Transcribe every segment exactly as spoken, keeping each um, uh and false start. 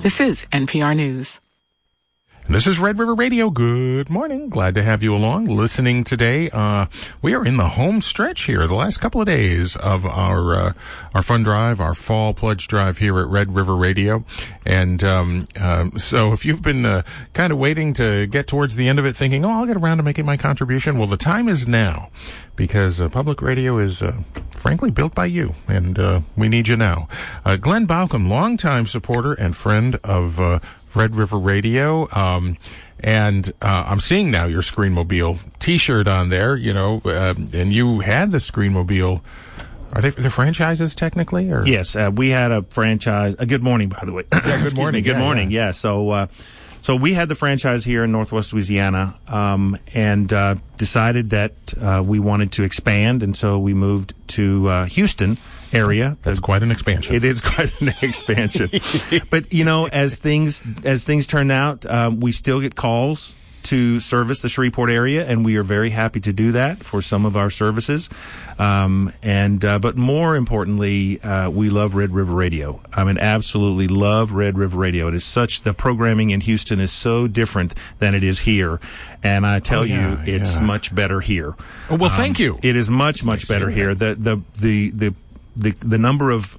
This is N P R News. This is Red River Radio. Good morning. Glad to have you along listening today. Uh, we are in the home stretch here, the last couple of days of our, uh, our fun drive, our fall pledge drive here at Red River Radio. And, um, um, so if you've been, uh, kind of waiting to get towards the end of it thinking, oh, I'll get around to making my contribution. Well, the time is now because, uh, public radio is, uh, frankly built by you. And, uh, we need you now. Uh, Glenn Baucom, longtime supporter and friend of, uh, Red River Radio, um, and, uh, I'm seeing now your Screenmobile t-shirt on there, you know, uh, and you had the Screenmobile. Are they, they're franchises technically, or? Yes, uh, we had a franchise, a good morning, by the way. Yeah, good morning. Me, good yeah, morning. Yeah. yeah. So, uh, so we had the franchise here in Northwest Louisiana, um, and, uh, decided that, uh, we wanted to expand. And so we moved to, uh, Houston area. That's quite an expansion. It is quite an expansion. But, you know, as things, as things turn out, um, we still get calls to service the Shreveport area, and we are very happy to do that for some of our services. Um, and, uh, but more importantly, uh, we love Red River Radio. I mean, absolutely love Red River Radio. It is such, the programming in Houston is so different than it is here. And I tell oh, yeah, you, it's yeah. much better here. Oh, well, um, thank you. It is much, much better here. The, the, the, the, The, the number of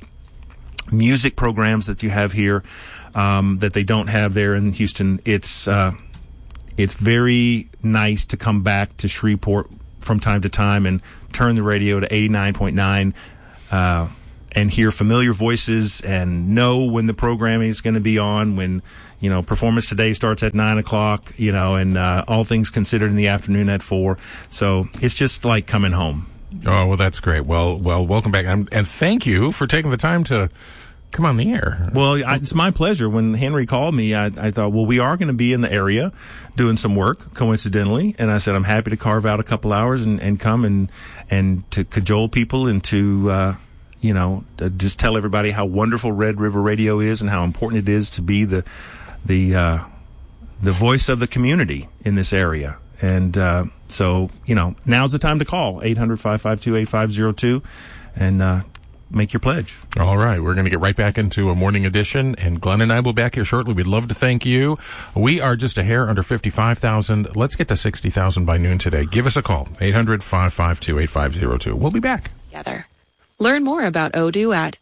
music programs that you have here, um, that they don't have there in Houston, it's, uh, it's very nice to come back to Shreveport from time to time and turn the radio to eighty-nine point nine, uh, and hear familiar voices and know when the programming is going to be on, when, you know, Performance Today starts at nine o'clock, you know, and, uh, All Things Considered in the afternoon at four. So it's just like coming home. Oh, well, that's great. Well, well, welcome back. And, and thank you for taking the time to come on the air. Well, I, it's my pleasure. When Henry called me, I, I thought, well, we are going to be in the area doing some work, coincidentally. And I said, I'm happy to carve out a couple hours and, and come and, and to cajole people and to, uh, you know, to just tell everybody how wonderful Red River Radio is and how important it is to be the, the, uh, the voice of the community in this area. And, uh, so, you know, now's the time to call eight hundred, five five two, eight five zero two and, uh, make your pledge. All right. We're going to get right back into a morning edition, and Glenn and I will be back here shortly. We'd love to thank you. We are just a hair under fifty-five thousand. Let's get to sixty thousand by noon today. Give us a call. eight hundred, five five two, eight five zero two. We'll be back. Together. Learn more about Odoo at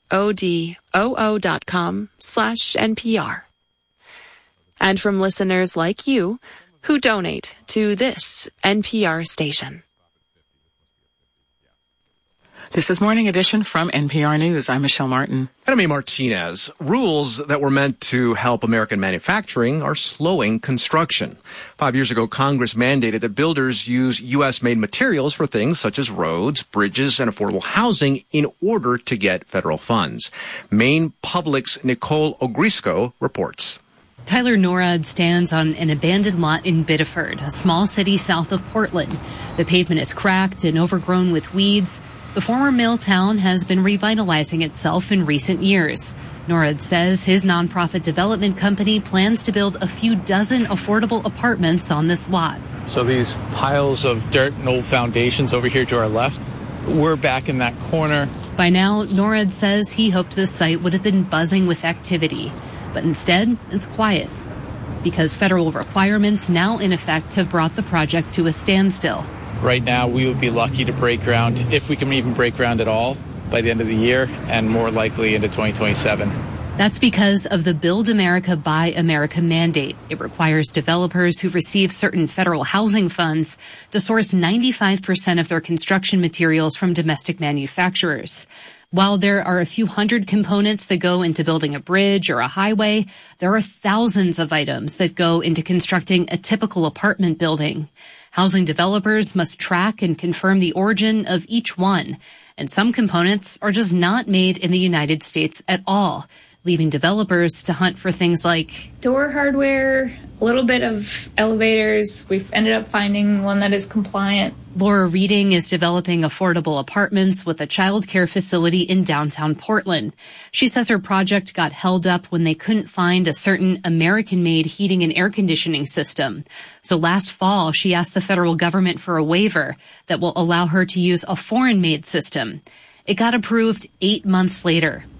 odoo.com slash NPR. And from listeners like you who donate to this N P R station. This is Morning Edition from N P R News. I'm Michelle Martin. And I'm A. Martinez. Rules that were meant to help American manufacturing are slowing construction. Five years ago, Congress mandated that builders use U S-made materials for things such as roads, bridges, and affordable housing in order to get federal funds. Maine Public's Nicole Ogrisco reports. Tyler Norad stands on an abandoned lot in Biddeford, a small city south of Portland. The pavement is cracked and overgrown with weeds. The former mill town has been revitalizing itself in recent years. Norad says his nonprofit development company plans to build a few dozen affordable apartments on this lot. So these piles of dirt and old foundations over here to our left, we're back in that corner. By now, Norad says he hoped the site would have been buzzing with activity. But instead, it's quiet because federal requirements now in effect have brought the project to a standstill. Right now, we would be lucky to break ground, if we can even break ground at all, by the end of the year, and more likely into twenty twenty-seven. That's because of the Build America, Buy America mandate. It requires developers who receive certain federal housing funds to source ninety-five percent of their construction materials from domestic manufacturers. While there are a few hundred components that go into building a bridge or a highway, there are thousands of items that go into constructing a typical apartment building. Housing developers must track and confirm the origin of each one, and some components are just not made in the United States at all, leaving developers to hunt for things like door hardware, a little bit of elevators. We've ended up finding one that is compliant. Laura Reading is developing affordable apartments with a child care facility in downtown Portland. She says her project got held up when they couldn't find a certain American-made heating and air conditioning system. So last fall, she asked the federal government for a waiver that will allow her to use a foreign-made system. It got approved eight months later.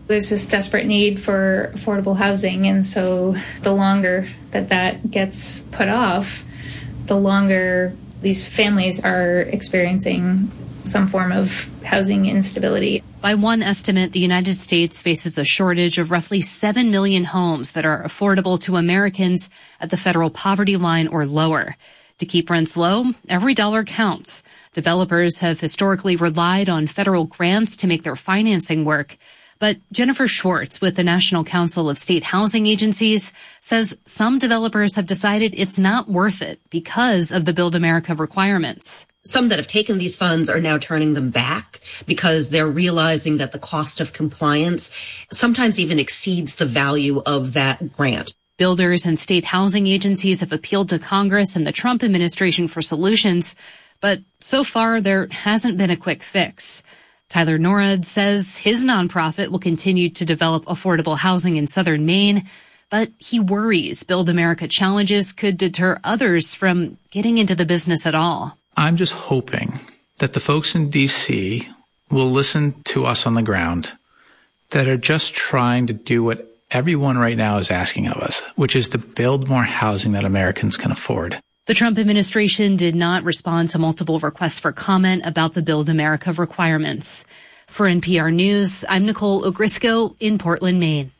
There's this desperate need for affordable housing, and so the longer that that gets put off, the longer these families are experiencing some form of housing instability. By one estimate, the United States faces a shortage of roughly seven million homes that are affordable to Americans at the federal poverty line or lower. To keep rents low, every dollar counts. Developers have historically relied on federal grants to make their financing work. But Jennifer Schwartz with the National Council of State Housing Agencies says some developers have decided it's not worth it because of the Build America requirements. Some that have taken these funds are now turning them back because they're realizing that the cost of compliance sometimes even exceeds the value of that grant. Builders and state housing agencies have appealed to Congress and the Trump administration for solutions, but so far there hasn't been a quick fix. Tyler Norad says his nonprofit will continue to develop affordable housing in southern Maine, but he worries Build America challenges could deter others from getting into the business at all. I'm just hoping that the folks in D C will listen to us on the ground that are just trying to do what everyone right now is asking of us, which is to build more housing that Americans can afford. The Trump administration did not respond to multiple requests for comment about the Build America requirements. For N P R News, I'm Nicole Ogrisco in Portland, Maine.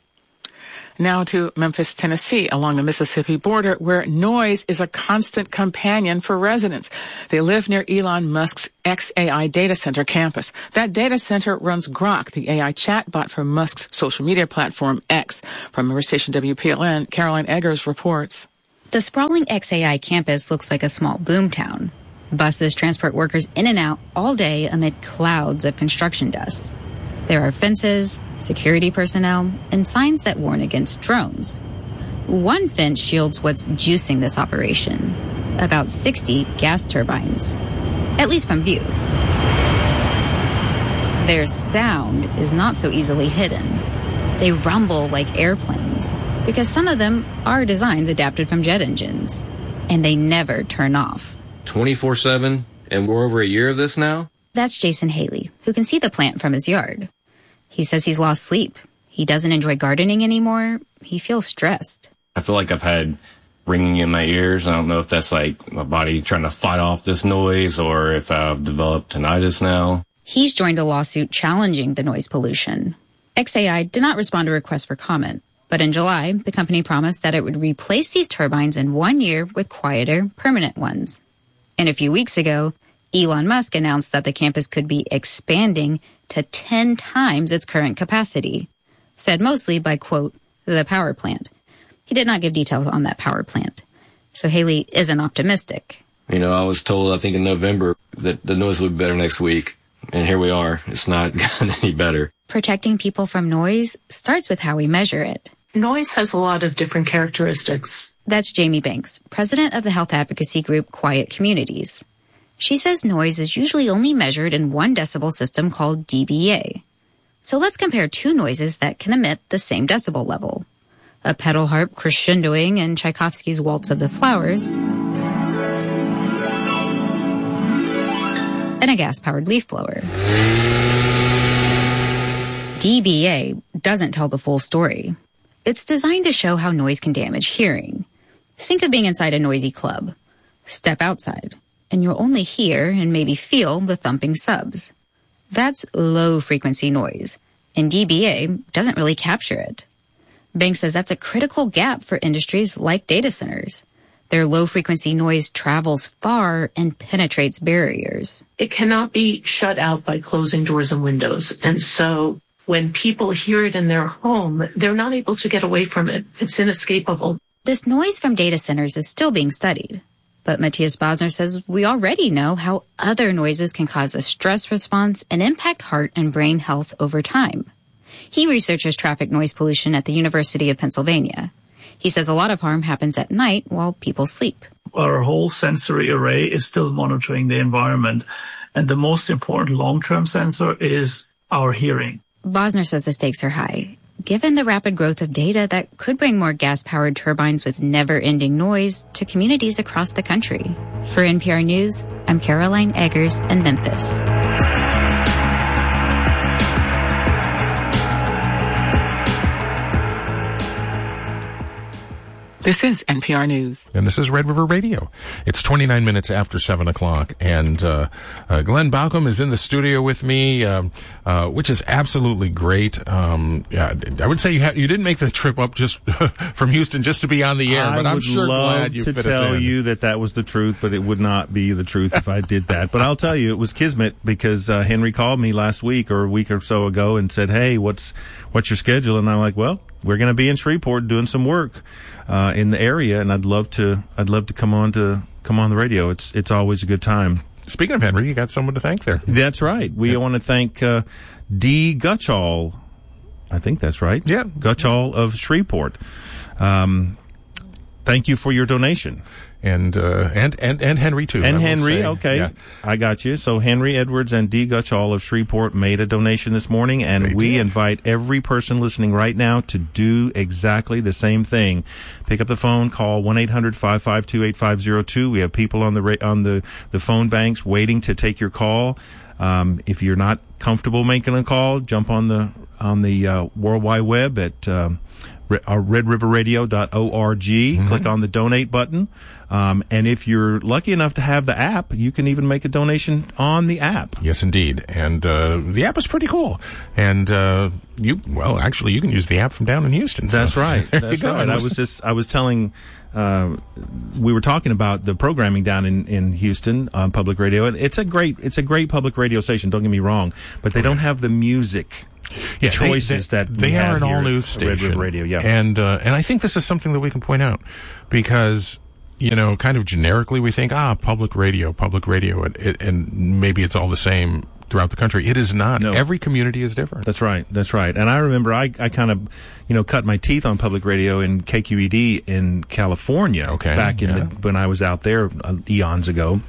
Now to Memphis, Tennessee, along the Mississippi border, where noise is a constant companion for residents. They live near Elon Musk's X A I data center campus. That data center runs Grok, the A I chatbot for Musk's social media platform X. From member station W P L N, Caroline Eggers reports. The sprawling X A I campus looks like a small boomtown. Buses transport workers in and out all day amid clouds of construction dust. There are fences, security personnel, and signs that warn against drones. One fence shields what's juicing this operation, about sixty gas turbines, at least from view. Their sound is not so easily hidden. They rumble like airplanes, because some of them are designs adapted from jet engines, and they never turn off. twenty-four seven, and we're over a year of this now? That's Jason Haley, who can see the plant from his yard. He says he's lost sleep. He doesn't enjoy gardening anymore. He feels stressed. I feel like I've had ringing in my ears. I don't know if that's like my body trying to fight off this noise or if I've developed tinnitus now. He's joined a lawsuit challenging the noise pollution. X A I did not respond to requests for comment, but in July, the company promised that it would replace these turbines in one year with quieter, permanent ones. And a few weeks ago, Elon Musk announced that the campus could be expanding to ten times its current capacity, fed mostly by, quote, the power plant. He did not give details on that power plant. So Haley isn't optimistic. You know, I was told, I think in November, that the noise would be better next week. And here we are. It's not gotten any better. Protecting people from noise starts with how we measure it. Noise has a lot of different characteristics. That's Jamie Banks, president of the health advocacy group Quiet Communities. She says noise is usually only measured in one decibel system called D B A. So let's compare two noises that can emit the same decibel level. A pedal harp crescendoing in Tchaikovsky's Waltz of the Flowers, and a gas-powered leaf blower. D B A doesn't tell the full story. It's designed to show how noise can damage hearing. Think of being inside a noisy club. Step outside, and you'll only hear and maybe feel the thumping subs. That's low-frequency noise, and D B A doesn't really capture it. Banks says that's a critical gap for industries like data centers. Their low-frequency noise travels far and penetrates barriers. It cannot be shut out by closing doors and windows, and so when people hear it in their home, they're not able to get away from it. It's inescapable. This noise from data centers is still being studied. But Matthias Bosner says we already know how other noises can cause a stress response and impact heart and brain health over time. He researches traffic noise pollution at the University of Pennsylvania. He says a lot of harm happens at night while people sleep. Our whole sensory array is still monitoring the environment. And the most important long-term sensor is our hearing. Bosner says the stakes are high, given the rapid growth of data that could bring more gas-powered turbines with never-ending noise to communities across the country. For N P R News, I'm Caroline Eggers in Memphis. This is N P R News. And this is Red River Radio. It's twenty-nine minutes after seven o'clock, and uh, uh, Glenn Balcom is in the studio with me, um, uh, which is absolutely great. Um, yeah, I would say you ha- you didn't make the trip up just from Houston just to be on the air, I but I'm would sure love glad you to fit tell us in. you that that was the truth, but it would not be the truth if I did that. But I'll tell you, it was kismet, because uh, Henry called me last week or a week or so ago and said, "Hey, what's what's your schedule?" And I'm like, "Well, we're going to be in Shreveport doing some work uh, in the area, and I'd love to. I'd love to come on to come on the radio. It's it's always a good time." Speaking of Henry, you got someone to thank there. That's right. We yeah. want to thank uh, Dee Gutchall. I think that's right. Yeah, Gutchall of Shreveport. Um, thank you for your donation. And, uh, and, and, and Henry too. And Henry, say. okay. Yeah. I got you. So Henry Edwards and Dee Gutchall of Shreveport made a donation this morning, and they we did. invite every person listening right now to do exactly the same thing. Pick up the phone, call one eight hundred five five two eight five zero two. We have people on the, ra- on the, the phone banks waiting to take your call. Um, if you're not comfortable making a call, jump on the, on the, uh, World Wide Web at, um, red river radio dot org. Mm-hmm. Click on the donate button. Um, and if you're lucky enough to have the app, you can even make a donation on the app. Yes, indeed. And uh, the app is pretty cool. And uh, you, well, actually, you can use the app from down in Houston. That's so, right. So That's right. I was just, I was telling, uh, we were talking about the programming down in, in Houston on public radio, and it's a great, it's a great public radio station. Don't get me wrong, but they don't have the music. Yeah, choices they, they, that they are an all news station, Red River Radio, yeah, and uh, and I think this is something that we can point out, because you know, kind of generically we think ah public radio, public radio, and, it, and maybe it's all the same throughout the country. It is not. No. Every community is different. That's right. That's right. And I remember I I kind of you know cut my teeth on public radio in K Q E D in California. Okay, back in yeah. the when I was out there uh, eons ago,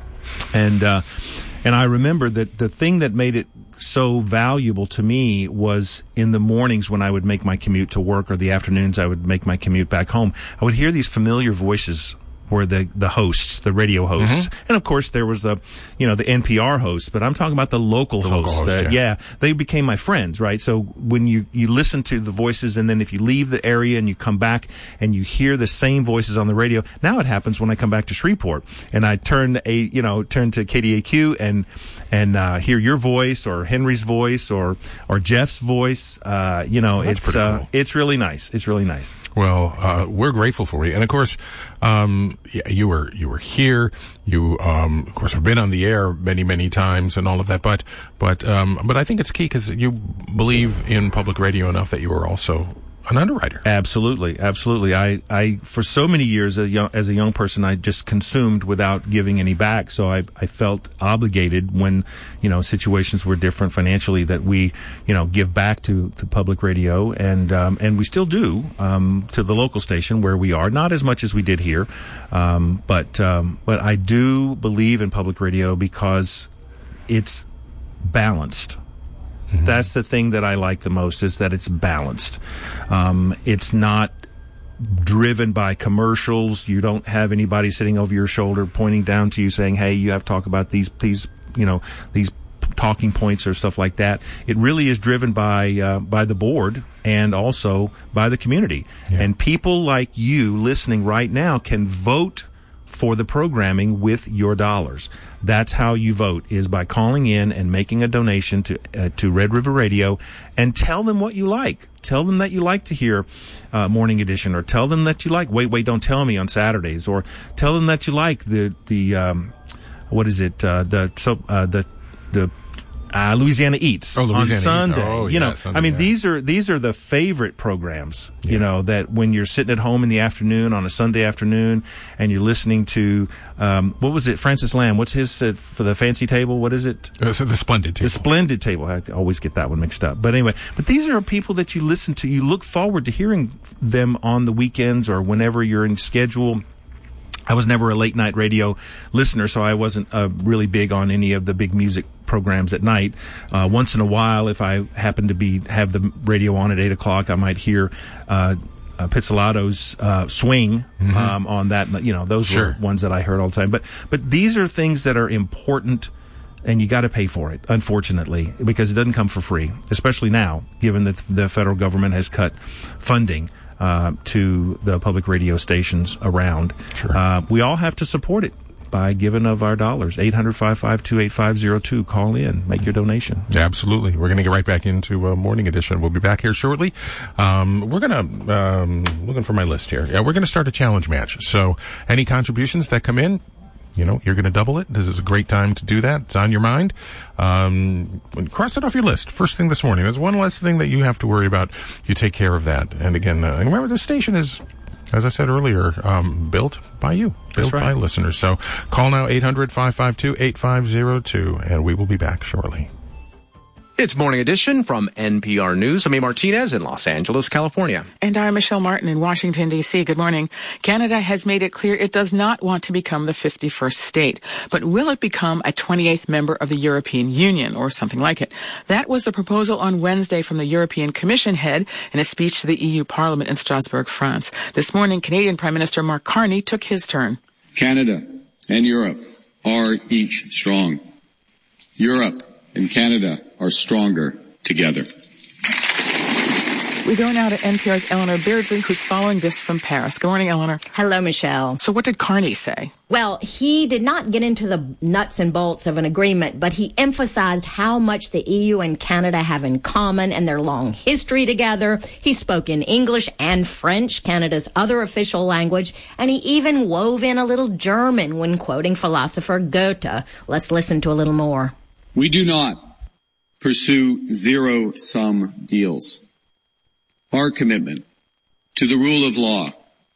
and uh, and I remember that the thing that made it so valuable to me was in the mornings when I would make my commute to work, or the afternoons I would make my commute back home, I would hear these familiar voices were the, the hosts, the radio hosts. Mm-hmm. And of course there was the, you know, the N P R hosts, but I'm talking about the local the hosts. Local host, that, yeah. yeah, they became my friends, right? So when you, you listen to the voices, and then if you leave the area and you come back and you hear the same voices on the radio, now it happens when I come back to Shreveport and I turn a, you know, turn to K D A Q and, and, uh, hear your voice or Henry's voice or, or Jeff's voice. Uh, you know, well, it's, uh, cool. it's really nice. It's really nice. Well, uh, we're grateful for you. And of course, um, yeah, you were, you were here. You, um, of course, have been on the air many, many times and all of that. But, but, um, but I think it's key because you believe in public radio enough that you are also an underwriter. Absolutely, absolutely. I, I, for so many years as a young, as a young person, I just consumed without giving any back. So I, I felt obligated when, you know, situations were different financially that we, you know, give back to, to public radio, and, um, and we still do, um, to the local station where we are. Not as much as we did here, um, but, um, but I do believe in public radio because it's balanced. Mm-hmm. That's the thing that I like the most, is that it's balanced. Um, it's not driven by commercials. You don't have anybody sitting over your shoulder pointing down to you saying, hey, you have to talk about these, these, you know, these talking points or stuff like that. It really is driven by, uh, by the board and also by the community. Yeah. And people like you listening right now can vote for the programming with your dollars. That's how you vote, is by calling in and making a donation to uh, to Red River Radio, and tell them what you like. Tell them that you like to hear uh, Morning Edition, or tell them that you like Wait, Wait, Don't Tell Me on Saturdays, or tell them that you like the the um, what is it uh, the so uh, the the Uh, Louisiana Eats oh, Louisiana on Sunday. Eats. Oh, you know, yeah, Sunday, I mean, yeah. these are these are the favorite programs. Yeah. You know, that when you're sitting at home in the afternoon on a Sunday afternoon and you're listening to um, what was it, Francis Lamb? What's his uh, for the fancy table? What is it? Uh, so the Splendid Table. The Splendid Table. I always get that one mixed up. But anyway, but these are people that you listen to. You look forward to hearing them on the weekends or whenever you're in schedule. I was never a late night radio listener, so I wasn't uh, really big on any of the big music programs at night. Uh, once in a while, if I happen to be have the radio on at eight o'clock, I might hear uh, uh, Pizzolato's uh, Swing mm-hmm. um, on that. You know, those sure. were ones that I heard all the time. But but these are things that are important, and you got to pay for it, unfortunately, because it doesn't come for free, especially now, given that the federal government has cut funding. uh, to the public radio stations around. Sure. Uh, we all have to support it by giving of our dollars. eight hundred, five five two, eight five zero two. Call in. Make your donation. Yeah, absolutely. We're going to get right back into uh, Morning Edition. We'll be back here shortly. Um, we're going to, um, looking for my list here. Yeah, we're going to start a challenge match. So any contributions that come in, you know, you're going to double it. This is a great time to do that. It's on your mind. Um, cross it off your list first thing this morning. There's one less thing that you have to worry about. You take care of that. And again, uh, remember, this station is, as I said earlier, um, built by you, built right. by listeners. So call now, eight hundred, five five two, eight five zero two, and we will be back shortly. It's Morning Edition from N P R News. I'm A. Martinez in Los Angeles, California. And I'm Michelle Martin in Washington, D C. Good morning. Canada has made it clear it does not want to become the fifty-first state. But will it become a twenty-eighth member of the European Union or something like it? That was the proposal on Wednesday from the European Commission head in a speech to the E U Parliament in Strasbourg, France. This morning, Canadian Prime Minister Mark Carney took his turn. Canada and Europe are each strong. Europe and Canada are stronger together. We go now to N P R's Eleanor Beardsley, who's following this from Paris. Good morning, Eleanor. Hello, Michelle. So what did Carney say? Well, he did not get into the nuts and bolts of an agreement, but he emphasized how much the E U and Canada have in common and their long history together. He spoke in English and French, Canada's other official language, and he even wove in a little German when quoting philosopher Goethe. Let's listen to a little more. We do not pursue zero-sum deals. Our commitment to the rule of law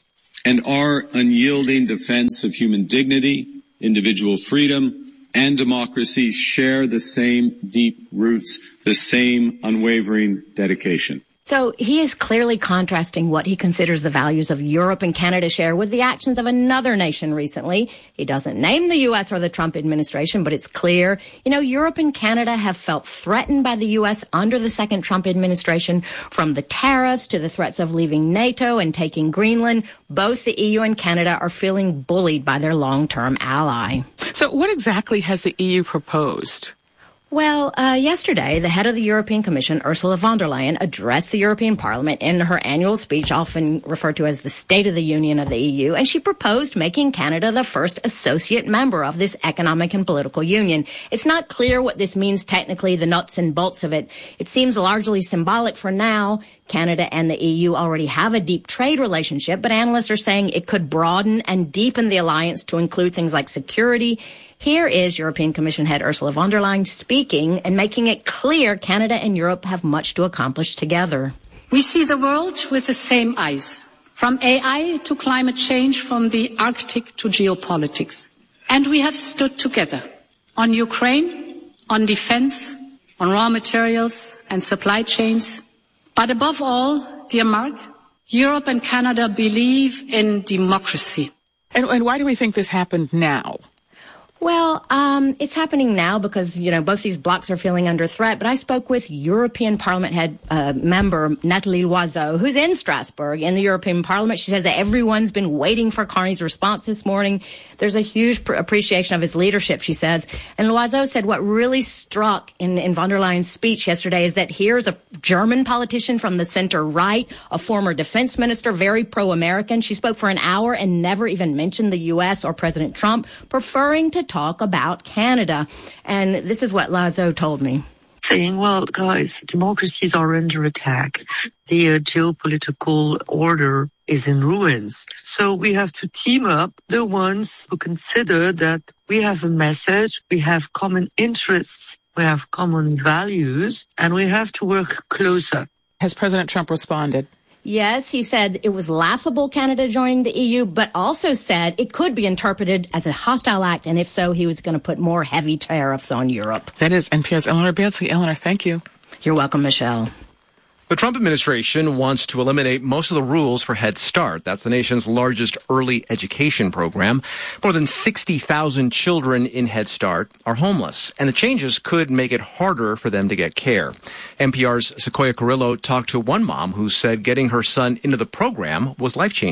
and our unyielding defense of human dignity, individual freedom, and democracy share the same deep roots, the same unwavering dedication. So he is clearly contrasting what he considers the values of Europe and Canada share with the actions of another nation recently. He doesn't name the U S or the Trump administration, but it's clear, you know, Europe and Canada have felt threatened by the U S under the second Trump administration, from the tariffs to the threats of leaving NATO and taking Greenland. Both the E U and Canada are feeling bullied by their long-term ally. So what exactly has the E U proposed? Well, uh, yesterday, the head of the European Commission, Ursula von der Leyen, addressed the European Parliament in her annual speech, often referred to as the State of the Union of the E U, and she proposed making Canada the first associate member of this economic and political union. It's not clear what this means technically, the nuts and bolts of it. It seems largely symbolic for now. Canada and the E U already have a deep trade relationship, but analysts are saying it could broaden and deepen the alliance to include things like security. Here is European Commission head Ursula von der Leyen speaking and making it clear Canada and Europe have much to accomplish together. We see the world with the same eyes, from A I to climate change, from the Arctic to geopolitics. And we have stood together on Ukraine, on defense, on raw materials and supply chains. But above all, dear Mark, Europe and Canada believe in democracy. And, and why do we think this happened now? Well, um, it's happening now because, you know, both these blocs are feeling under threat. But I spoke with European Parliament head uh, member Nathalie Loiseau, who's in Strasbourg in the European Parliament. She says that everyone's been waiting for Carney's response this morning. There's a huge pr- appreciation of his leadership, she says. And Loiseau said what really struck in, in von der Leyen's speech yesterday is that here's a German politician from the center right, a former defense minister, very pro-American. She spoke for an hour and never even mentioned the U S or President Trump, preferring to talk about Canada. And this is what Loiseau told me. Saying, well, guys, democracies are under attack. The uh, geopolitical order is in ruins. So we have to team up the ones who consider that we have a message, we have common interests, we have common values, and we have to work closer. Has President Trump responded? Yes, he said it was laughable Canada joining the E U, but also said it could be interpreted as a hostile act, and if so, he was going to put more heavy tariffs on Europe. That is N P R's Eleanor Beardsley. Eleanor, thank you. You're welcome, Michelle. The Trump administration wants to eliminate most of the rules for Head Start. That's the nation's largest early education program. More than sixty thousand children in Head Start are homeless, and the changes could make it harder for them to get care. N P R's Sequoia Carrillo talked to one mom who said getting her son into the program was life-changing.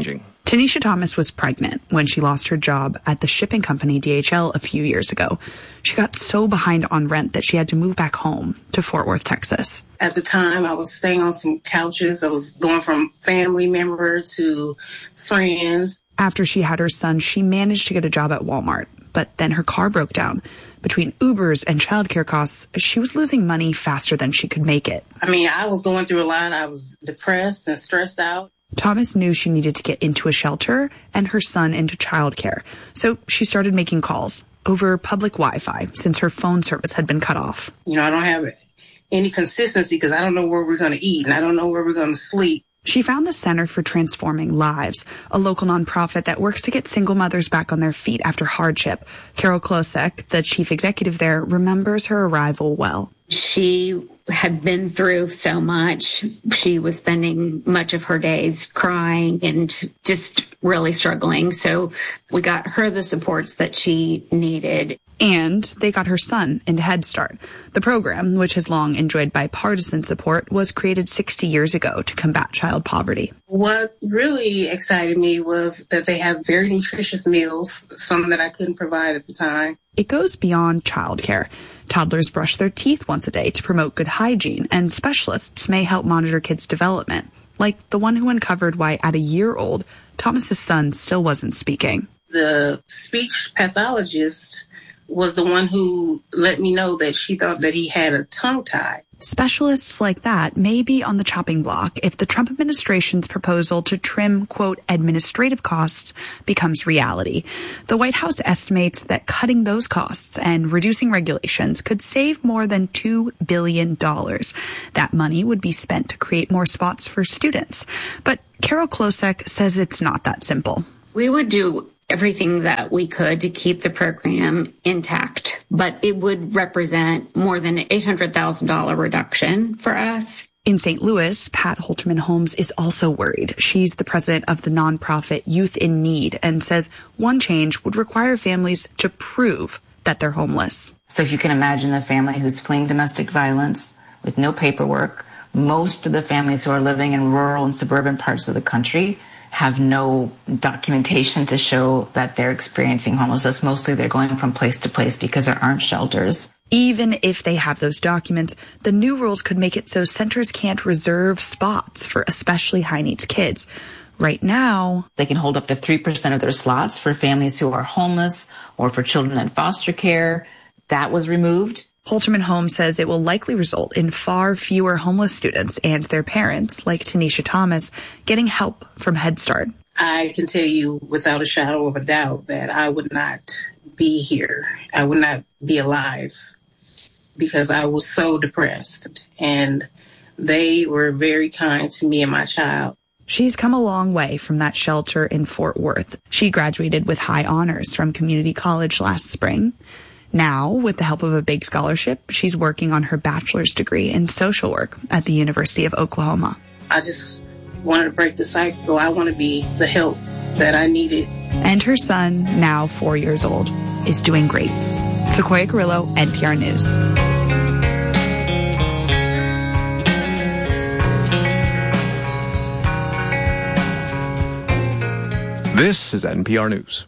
Tanisha Thomas was pregnant when she lost her job at the shipping company D H L a few years ago. She got so behind on rent that she had to move back home to Fort Worth, Texas. At the time, I was staying on some couches. I was going from family member to friends. After she had her son, she managed to get a job at Walmart, but then her car broke down. Between Ubers and childcare costs, she was losing money faster than she could make it. I mean, I was going through a lot. I was depressed and stressed out. Thomas knew she needed to get into a shelter and her son into childcare, so she started making calls over public Wi-Fi since her phone service had been cut off. You know, I don't have any consistency because I don't know where we're going to eat and I don't know where we're going to sleep. She found the Center for Transforming Lives, a local nonprofit that works to get single mothers back on their feet after hardship. Carol Klosek, the chief executive there, remembers her arrival well. She had been through so much. She was spending much of her days crying and just really struggling. So we got her the supports that she needed. And they got her son into Head Start. The program, which has long enjoyed bipartisan support, was created sixty years ago to combat child poverty. What really excited me was that they have very nutritious meals, some that I couldn't provide at the time. It goes beyond childcare. Toddlers brush their teeth once a day to promote good hygiene, and specialists may help monitor kids' development, like the one who uncovered why, at a year old, Thomas's son still wasn't speaking. The speech pathologist was the one who let me know that she thought that he had a tongue tie. Specialists like that may be on the chopping block if the Trump administration's proposal to trim, quote, administrative costs becomes reality. The White House estimates that cutting those costs and reducing regulations could save more than two billion dollars. That money would be spent to create more spots for students. But Carol Klosek says it's not that simple. We would do everything that we could to keep the program intact, but it would represent more than an eight hundred thousand dollars reduction for us. In Saint Louis, Pat Holterman Holmes is also worried. She's the president of the nonprofit Youth in Need and says one change would require families to prove that they're homeless. So if you can imagine a family who's fleeing domestic violence with no paperwork, most of the families who are living in rural and suburban parts of the country have no documentation to show that they're experiencing homelessness. Mostly they're going from place to place because there aren't shelters. Even if they have those documents, the new rules could make it so centers can't reserve spots for especially high needs kids. Right now, they can hold up to three percent of their slots for families who are homeless or for children in foster care. That was removed. Holterman Holmes says it will likely result in far fewer homeless students and their parents, like Tanisha Thomas, getting help from Head Start. I can tell you without a shadow of a doubt that I would not be here. I would not be alive because I was so depressed. And they were very kind to me and my child. She's come a long way from that shelter in Fort Worth. She graduated with high honors from community college last spring. Now, with the help of a big scholarship, she's working on her bachelor's degree in social work at the University of Oklahoma. I just wanted to break the cycle. I want to be the help that I needed. And her son, now four years old, is doing great. Sequoia Carrillo, N P R News. This is N P R News.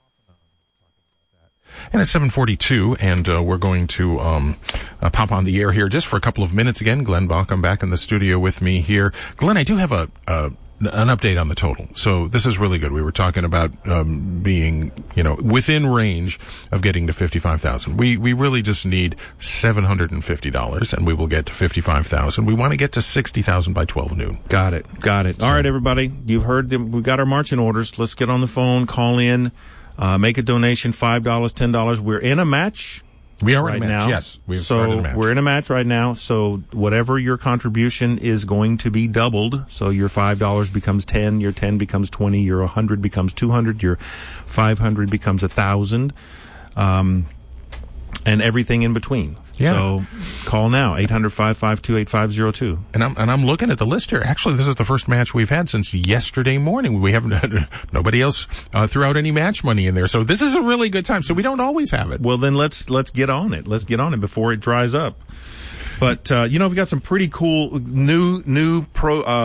And it's seven forty-two, and uh, we're going to um, uh, pop on the air here just for a couple of minutes again. Glenn Bauckham back in the studio with me here. Glenn, I do have a, a an update on the total. So this is really good. We were talking about um, being, you know, within range of getting to fifty-five thousand. We we really just need seven hundred fifty dollars, and we will get to fifty-five thousand. We want to get to sixty thousand by twelve noon. Got it. Got it. All right, everybody. You've heard them. We've got our marching orders. Let's get on the phone, call in. Uh, make a donation, five dollars, ten dollars. We're in a match. We are right in a match, now. yes. We've so started a match. We're in a match right now. So whatever your contribution is going to be doubled. So your five dollars becomes ten, your ten becomes twenty, your one hundred becomes two hundred, your five hundred becomes one thousand, um, and everything in between. Yeah. So call now, eight hundred, five five two, eight five zero two. And I'm, and I'm looking at the list here. Actually, this is the first match we've had since yesterday morning. We haven't, nobody else uh, threw out any match money in there. So this is a really good time. So we don't always have it. Well, then let's, let's get on it. Let's get on it before it dries up. But, uh, you know, we've got some pretty cool new, new pro, uh,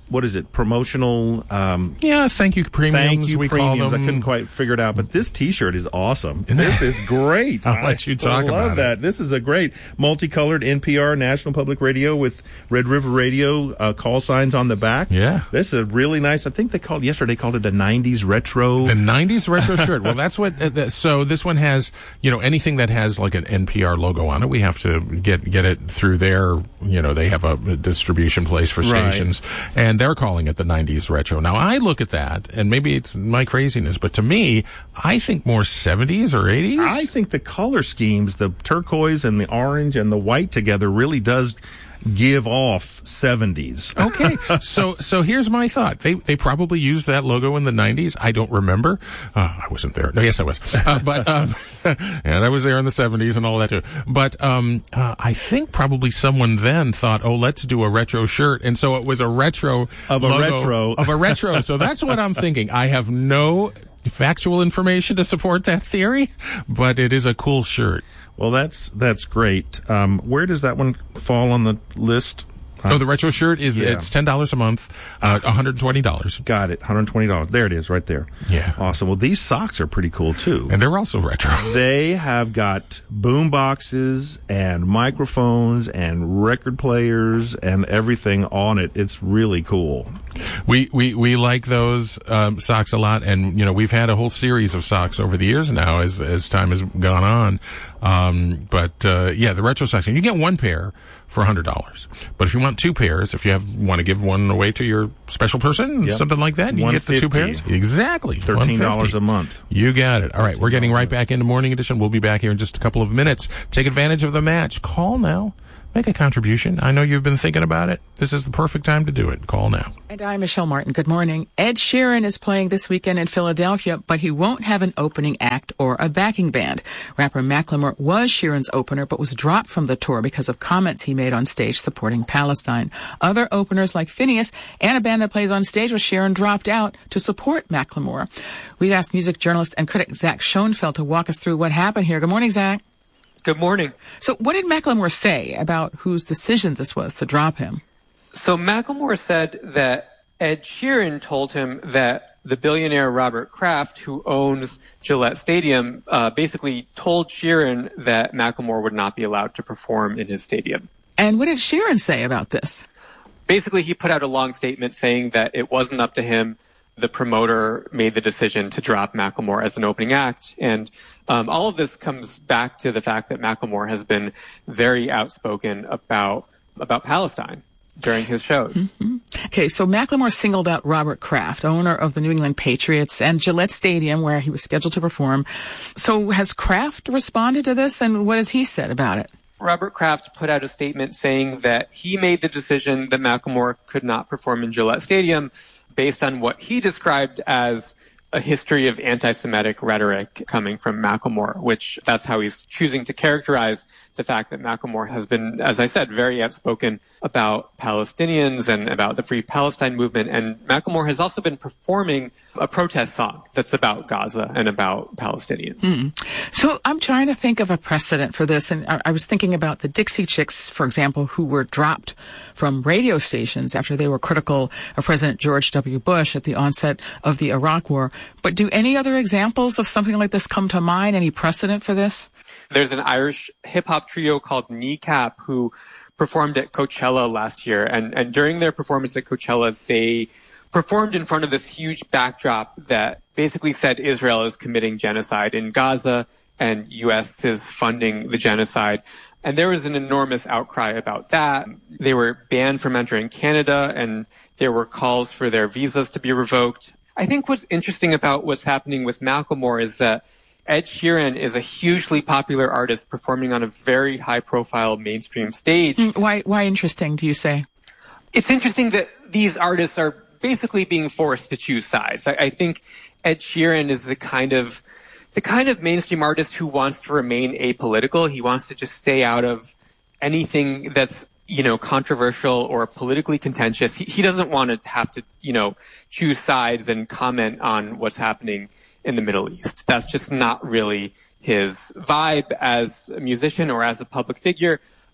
what is it, promotional... Um, yeah, thank you premiums. Thank you we premiums. Call them. I couldn't quite figure it out, but this T-shirt is awesome. This is great. I'll let you talk I about love it. that. This is a great multicolored N P R National Public Radio with Red River Radio uh, call signs on the back. Yeah. This is a really nice, I think they called, yesterday called it a nineties retro. The nineties retro shirt. Well, that's what, uh, the, so this one has, you know, anything that has like an N P R logo on it, we have to get, get it through their, you know, they have a, a distribution place for stations, right. And they're calling it the nineties retro. Now, I look at that, and maybe it's my craziness, but to me, I think more seventies or eighties. I think the color schemes, the turquoise and the orange and the white together really does give off seventies. Okay. so so here's my thought. They they probably used that logo in the nineties. I don't remember. Uh, I wasn't there. No, yes, I was. Uh, but um, and I was there in the seventies and all that too. But um, uh, I think probably someone then thought, oh, let's do a retro shirt, and so it was a retro of a logo retro of a retro. So that's what I'm thinking. I have no factual information to support that theory, but it is a cool shirt. Well, that's that's great. Um, where does that one fall on the list? Oh, the retro shirt is, yeah. It's ten dollars a month, uh, one hundred twenty dollars. Got it, one hundred twenty dollars. There it is, right there. Yeah. Awesome. Well, these socks are pretty cool, too. And they're also retro. They have got boom boxes and microphones and record players and everything on it. It's really cool. We we, we like those um, socks a lot, and, you know, we've had a whole series of socks over the years now as, as time has gone on. Um, but, uh, yeah, the retro socks, and you get one pair for one hundred dollars. But if you want two pairs, if you have want to give one away to your special person, yep. something like that, you can get the two pairs. Exactly. thirteen dollars a month. You got it. All right, we're getting right back into Morning Edition. We'll be back here in just a couple of minutes. Take advantage of the match. Call now. Make a contribution. I know you've been thinking about it. This is the perfect time to do it. Call now. And I'm Michelle Martin. Good morning. Ed Sheeran is playing this weekend in Philadelphia, but he won't have an opening act or a backing band. Rapper Macklemore was Sheeran's opener, but was dropped from the tour because of comments he made on stage supporting Palestine. Other openers like Phineas and a band that plays on stage with Sheeran dropped out to support Macklemore. We've asked music journalist and critic Zach Schoenfeld to walk us through what happened here. Good morning, Zach. Good morning. So what did Macklemore say about whose decision this was to drop him? So Macklemore said that Ed Sheeran told him that the billionaire Robert Kraft, who owns Gillette Stadium, uh, basically told Sheeran that Macklemore would not be allowed to perform in his stadium. And what did Sheeran say about this? Basically, he put out a long statement saying that it wasn't up to him. The promoter made the decision to drop Macklemore as an opening act. And um, all of this comes back to the fact that Macklemore has been very outspoken about about Palestine during his shows. Mm-hmm. Okay, so Macklemore singled out Robert Kraft, owner of the New England Patriots and Gillette Stadium, where he was scheduled to perform. So has Kraft responded to this, and what has he said about it? Robert Kraft put out a statement saying that he made the decision that Macklemore could not perform in Gillette Stadium based on what he described as a history of anti-Semitic rhetoric coming from Macklemore, which that's how he's choosing to characterize the fact that Macklemore has been, as I said, very outspoken about Palestinians and about the Free Palestine movement. And Macklemore has also been performing a protest song that's about Gaza and about Palestinians. Mm. So I'm trying to think of a precedent for this. And I, I was thinking about the Dixie Chicks, for example, who were dropped from radio stations after they were critical of President George W. Bush at the onset of the Iraq War. But do any other examples of something like this come to mind? Any precedent for this? There's an Irish hip-hop trio called Kneecap who performed at Coachella last year. And, and during their performance at Coachella, they performed in front of this huge backdrop that basically said Israel is committing genocide in Gaza and U S is funding the genocide. And there was an enormous outcry about that. They were banned from entering Canada, and there were calls for their visas to be revoked. I think what's interesting about what's happening with Macklemore is that Ed Sheeran is a hugely popular artist performing on a very high-profile mainstream stage. Why, why interesting, do you say? It's interesting that these artists are basically being forced to choose sides. I, I think Ed Sheeran is the kind of the kind of mainstream artist who wants to remain apolitical. He wants to just stay out of anything that's, you know, controversial or politically contentious. He, he doesn't want to have to, you know, choose sides and comment on what's happening in the Middle East. That's just not really his vibe as a musician or as a public figure.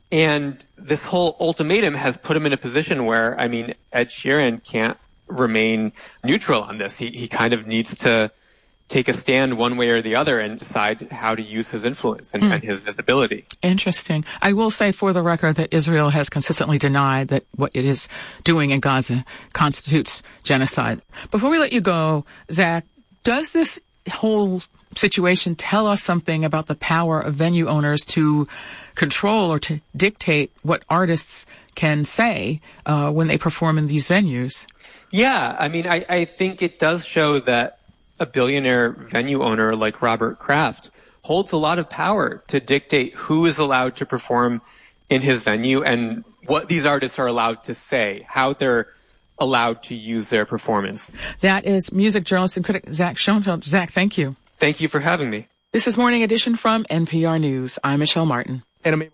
And this whole ultimatum has put him in a position where, I mean, Ed Sheeran can't remain neutral on this. He he kind of needs to take a stand one way or the other and decide how to use his influence and, mm. and his visibility. Interesting. I will say for the record that Israel has consistently denied that what it is doing in Gaza constitutes genocide. Before we let you go, Zach, does this whole situation tell us something about the power of venue owners to control or to dictate what artists can say uh, when they perform in these venues? Yeah, I mean, I, I think it does show that a billionaire venue owner like Robert Kraft holds a lot of power to dictate who is allowed to perform in his venue and what these artists are allowed to say, how they're allowed to use their performance. That is music journalist and critic Zach Schoenfeld. Zach, thank you. Thank you for having me. This is Morning Edition from N P R News. I'm Michelle Martin. And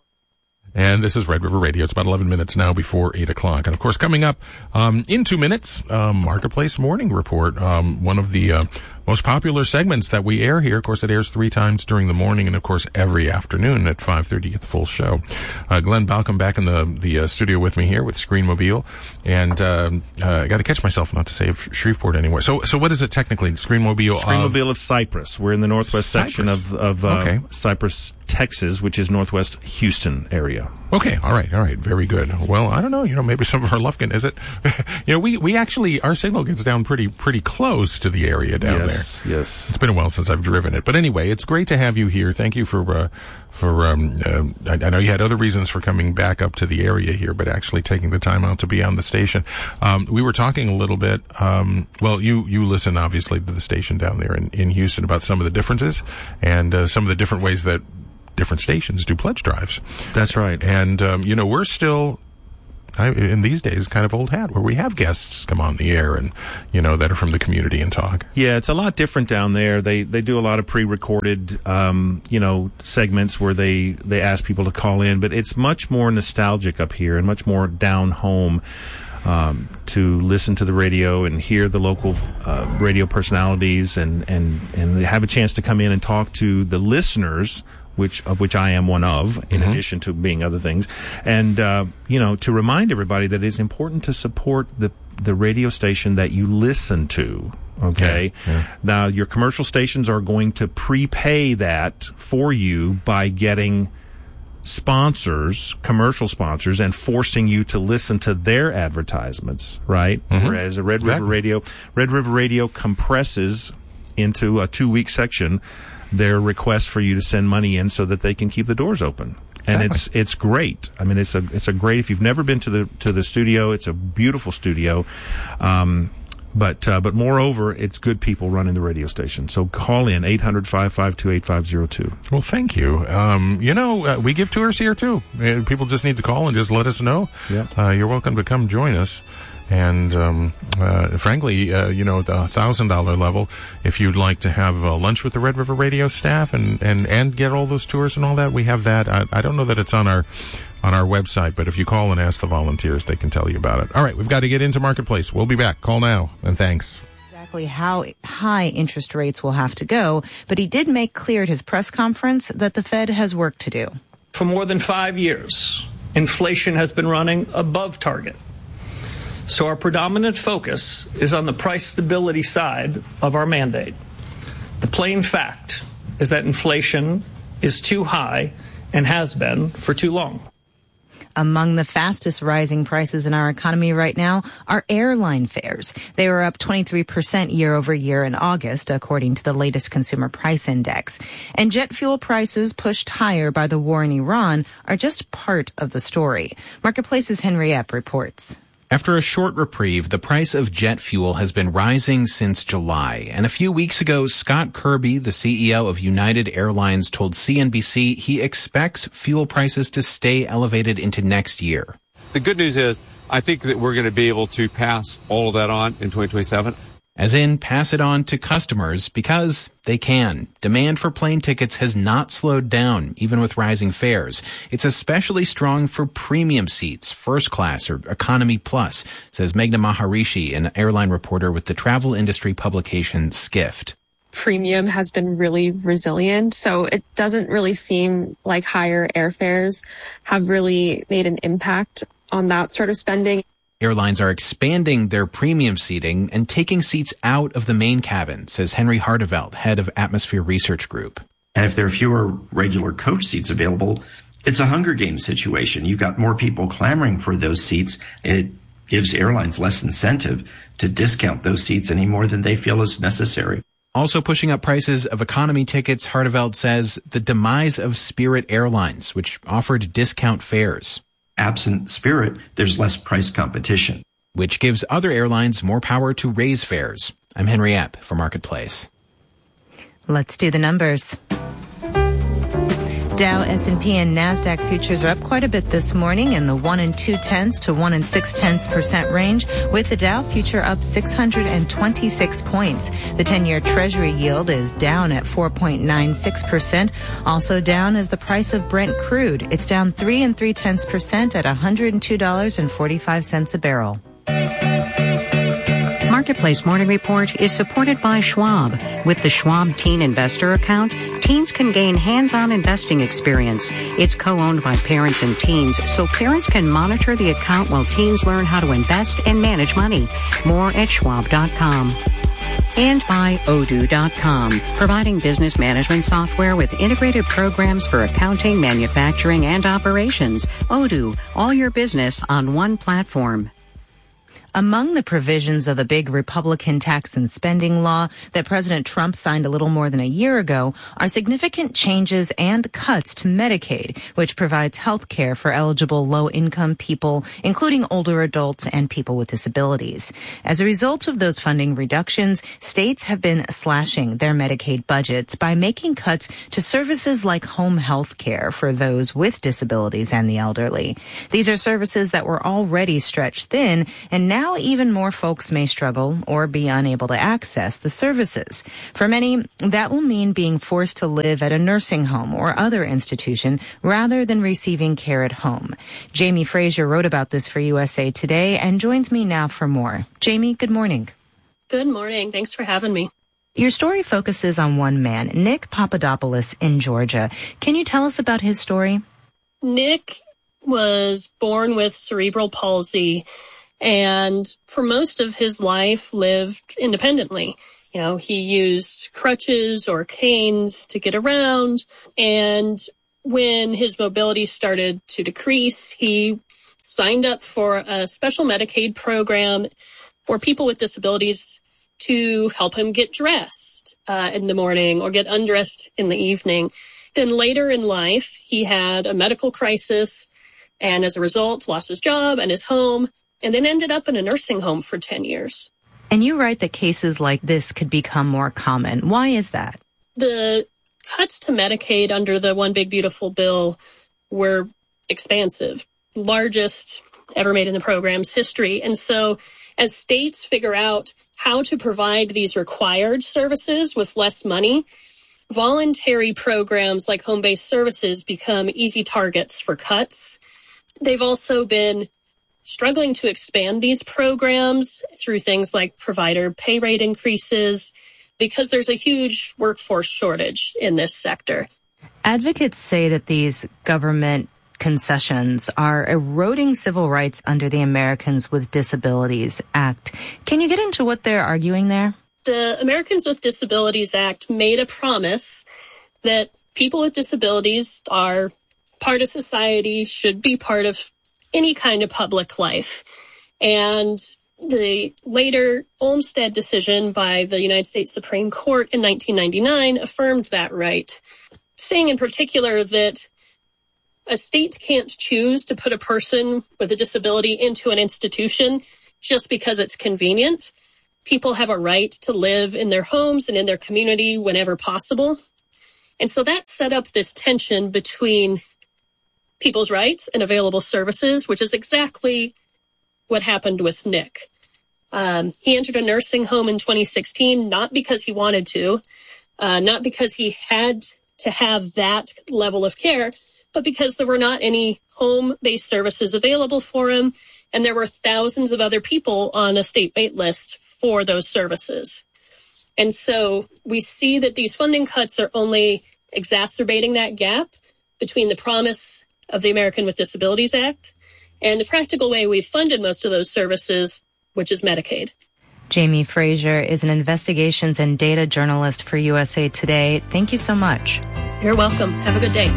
And this is Red River Radio. It's about eleven minutes now before eight o'clock. And, of course, coming up um, in two minutes, um, Marketplace Morning Report, um, one of the uh, most popular segments that we air here. Of course, it airs three times during the morning and, of course, every afternoon at five thirty at the full show. Uh, Glenn Balcom back in the the uh, studio with me here with Screenmobile. And um, uh, I got to catch myself not to say Shreveport anymore. So so what is it technically? Screenmobile Screenmobile of, of Cypress. We're in the northwest Cypress. section of, of uh, okay. Cypress, Texas, which is northwest Houston area. Okay, all right, all right, very good. Well, I don't know, you know, maybe some of our Lufkin, is it? you know, we, we actually, our signal gets down pretty, pretty close to the area down yes, there. Yes, It's been a while since I've driven it. But anyway, it's great to have you here. Thank you for, uh, for, um, uh, I, I know you had other reasons for coming back up to the area here, but actually taking the time out to be on the station. Um, we were talking a little bit, um, well, you, you listen obviously to the station down there in, in Houston about some of the differences and, uh, some of the different ways that different stations do pledge drives. That's right. And, um, you know, we're still, I, in these days, kind of old hat, where we have guests come on the air and, you know, that are from the community and talk. Yeah, it's a lot different down there. They they do a lot of pre-recorded, um, you know, segments where they, they ask people to call in, but it's much more nostalgic up here and much more down home. Um, to listen to the radio and hear the local uh, radio personalities and, and, and have a chance to come in and talk to the listeners, which of which I am one of, in mm-hmm. addition to being other things, and uh, you know, to remind everybody that it's important to support the the radio station that you listen to. Okay, yeah, yeah. Now your commercial stations are going to prepay that for you by getting sponsors, commercial sponsors, and forcing you to listen to their advertisements, right? Mm-hmm. Whereas a Red exactly. River Radio, Red River Radio compresses into a two-week section their request for you to send money in so that they can keep the doors open. Exactly. And it's it's great. I mean, it's a it's a great. If you've never been to the to the studio, it's a beautiful studio. Um, But uh, but moreover, it's good people running the radio station. So call in eight hundred, five five two, eight five zero two. Well, thank you. Um, you know, uh, we give tours here too. Uh, people just need to call and just let us know. Yeah. Uh, you're welcome to come join us. And um, uh, frankly, uh, you know, at the one thousand dollars level, if you'd like to have uh, lunch with the Red River Radio staff and, and, and get all those tours and all that, we have that. I, I don't know that it's on our on our website, but if you call and ask the volunteers, they can tell you about it. All right, we've got to get into Marketplace. We'll be back. Call now, and thanks. Exactly how high interest rates will have to go, but he did make clear at his press conference that the Fed has work to do. For more than five years, inflation has been running above target. So our predominant focus is on the price stability side of our mandate. The plain fact is that inflation is too high and has been for too long. Among the fastest rising prices in our economy right now are airline fares. They were up twenty-three percent year over year in August, according to the latest consumer price index. And jet fuel prices pushed higher by the war in Iran are just part of the story. Marketplace's Henry Epp reports. After a short reprieve, the price of jet fuel has been rising since July. And a few weeks ago, Scott Kirby, the C E O of United Airlines, told C N B C he expects fuel prices to stay elevated into next year. The good news is I think that we're going to be able to pass all of that on in twenty twenty-seven. As in, pass it on to customers because they can. Demand for plane tickets has not slowed down, even with rising fares. It's especially strong for premium seats, first class or economy plus, says Meghna Maharishi, an airline reporter with the travel industry publication Skift. premium has been really resilient. So it doesn't really seem like higher airfares have really made an impact on that sort of spending. Airlines are expanding their premium seating and taking seats out of the main cabin, says Henry Hardeveld, head of Atmosphere Research Group. And if there are fewer regular coach seats available, it's a Hunger Games situation. You've got more people clamoring for those seats. It gives airlines less incentive to discount those seats any more than they feel is necessary. Also pushing up prices of economy tickets, Hardeveld says the demise of Spirit Airlines, which offered discount fares. Absent Spirit, there's less price competition, which gives other airlines more power to raise fares. I'm Henry Epp for Marketplace. Let's do the numbers. Dow, S and P, and NASDAQ futures are up quite a bit this morning in the one and two tenths to one and six tenths percent range, with the Dow future up six hundred twenty-six points. The ten-year Treasury yield is down at four point nine six percent. Also down is the price of Brent crude. It's down three and three tenths percent at one hundred two dollars and forty-five cents a barrel. Marketplace Morning Report is supported by Schwab. With the Schwab Teen Investor Account, teens can gain hands-on investing experience. It's co-owned by parents and teens, so parents can monitor the account while teens learn how to invest and manage money. More at schwab dot com. And by Odoo dot com, providing business management software with integrated programs for accounting, manufacturing, and operations. Odoo, all your business on one platform. Among the provisions of the big Republican tax and spending law that President Trump signed a little more than a year ago are significant changes and cuts to Medicaid, which provides health care for eligible low-income people, including older adults and people with disabilities. As a result of those funding reductions, states have been slashing their Medicaid budgets by making cuts to services like home health care for those with disabilities and the elderly. These are services that were already stretched thin, and now Now even more folks may struggle or be unable to access the services. For many, that will mean being forced to live at a nursing home or other institution rather than receiving care at home. Jamie Frazier wrote about this for U S A Today and joins me now for more. Jamie, good morning. Good morning. Thanks for having me. Your story focuses on one man, Nick Papadopoulos in Georgia. Can you tell us about his story? Nick was born with cerebral palsy and for most of his life lived independently. You know, he used crutches or canes to get around. And when his mobility started to decrease, he signed up for a special Medicaid program for people with disabilities to help him get dressed uh, in the morning or get undressed in the evening. Then later in life, he had a medical crisis and as a result lost his job and his home, and then ended up in a nursing home for ten years. And you write that cases like this could become more common. Why is that? The cuts to Medicaid under the One Big Beautiful Bill were expansive, largest ever made in the program's history. And so as states figure out how to provide these required services with less money, voluntary programs like home-based services become easy targets for cuts. They've also been struggling to expand these programs through things like provider pay rate increases because there's a huge workforce shortage in this sector. Advocates say that these government concessions are eroding civil rights under the Americans with Disabilities Act. Can you get into what they're arguing there? The Americans with Disabilities Act made a promise that people with disabilities are part of society, should be part of any kind of public life. And the later Olmstead decision by the United States Supreme Court in nineteen ninety-nine affirmed that right, saying in particular that a state can't choose to put a person with a disability into an institution just because it's convenient. People have a right to live in their homes and in their community whenever possible. And so that set up this tension between people's rights and available services, which is exactly what happened with Nick. Um, he entered a nursing home in twenty sixteen, not because he wanted to, uh, not because he had to have that level of care, but because there were not any home-based services available for him, and there were thousands of other people on a state wait list for those services. And so we see that these funding cuts are only exacerbating that gap between the promise of the American with Disabilities Act and the practical way we've funded most of those services, which is Medicaid. Jamie Frazier is an investigations and data journalist for U S A Today. Thank you so much. You're welcome. Have a good day.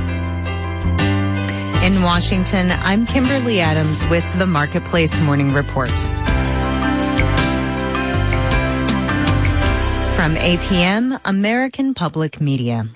In Washington, I'm Kimberly Adams with the Marketplace Morning Report. From A P M, American Public Media.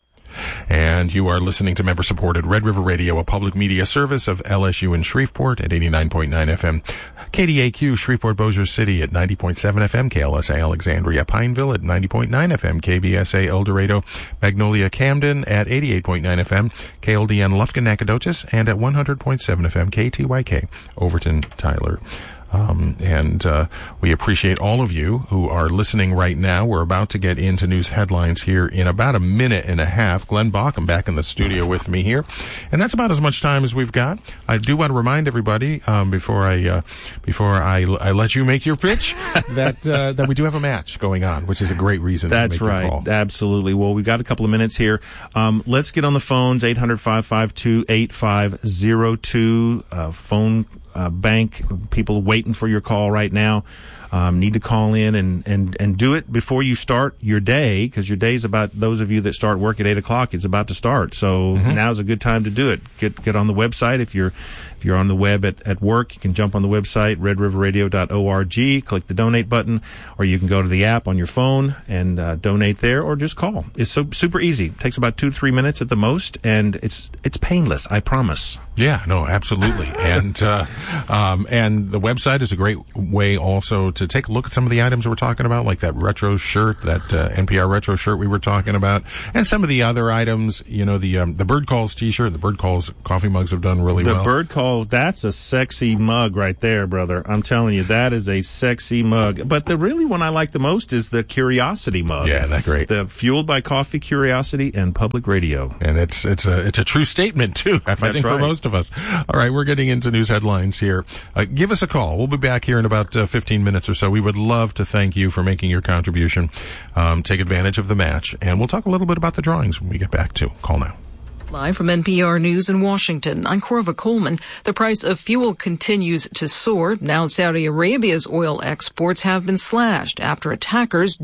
And you are listening to member-supported Red River Radio, a public media service of L S U in Shreveport at eighty-nine point nine F M. K D A Q, Shreveport-Bossier City at ninety point seven F M. K L S A Alexandria Pineville at ninety point nine F M. K B S A El Dorado Magnolia Camden at eighty-eight point nine F M. K L D N Lufkin Nacogdoches and at one hundred point seven F M. K T Y K Overton Tyler. Um, and uh, we appreciate all of you who are listening right now. We're about to get into news headlines here in about a minute and a half. Glenn Bacham back in the studio with me here, and that's about as much time as we've got. I do want to remind everybody um, before I uh, before I, I let you make your pitch that uh, that we do have a match going on, which is a great reason. That's to make right, your call. Absolutely. Well, we've got a couple of minutes here. Um, let's get on the phones. eight hundred, five five two, eight five zero two uh, phone. Uh, bank, people waiting for your call right now. Um, need to call in and, and, and do it before you start your day, because your day's about, those of you that start work at eight o'clock, it's about to start. So mm-hmm. now's a good time to do it. Get, get on the website. If you're, if you're on the web at, at work, you can jump on the website, red river radio dot org, click the donate button, or you can go to the app on your phone and, uh, donate there, or just call. It's so super easy. It takes about two to three minutes at the most, and it's, it's painless. I promise. Yeah, no, absolutely. and, uh, um, and the website is a great way also to take a look at some of the items we're talking about, like that retro shirt, that, uh, N P R retro shirt we were talking about, and some of the other items, you know, the, um, the Bird Calls t-shirt, the Bird Calls coffee mugs have done really the well. The Bird Call, that's a sexy mug right there, brother. I'm telling you, that is a sexy mug. But the really one I like the most is the Curiosity mug. Yeah, that's great. The Fueled by Coffee, Curiosity, and Public Radio. And it's, it's a, it's a true statement too, I that's think, right. for most of us. All right, we're getting into news headlines here. Uh, give us a call. We'll be back here in about uh, fifteen minutes or so. We would love to thank you for making your contribution. Um, take advantage of the match, and we'll talk a little bit about the drawings when we get back to Call Now. Live from N P R News in Washington, I'm Corva Coleman. The price of fuel continues to soar. Now Saudi Arabia's oil exports have been slashed after attackers